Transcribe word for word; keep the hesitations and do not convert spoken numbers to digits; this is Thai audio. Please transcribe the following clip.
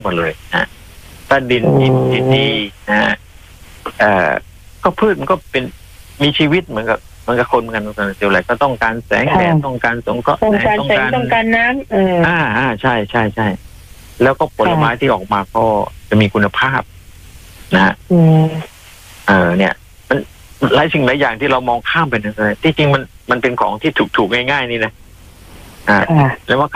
หมดเลยนะถ้าดินอินทรีย์ดีนะฮะเอ่อก็พืชมันก็เป็นมีชีวิตเหมือนกับเหมือนกับคนเหมือนกันเดียวอะไรก็ต้องการแสงแดดต้องการสงเคราะห์ต้องการแสงต้องการน้ำเอออ่าอ่าใช่ใช่ใช่แล้วก็ผลไม้ที่ออกมาก็จะมีคุณภาพนะฮะเออเนี่ยมันหลายสิ่งหลายอย่างที่เรามองข้ามไปนะที่จริงมันมันเป็นของที่ถูกๆง่ายๆนี่นะอ่าแล้วว่า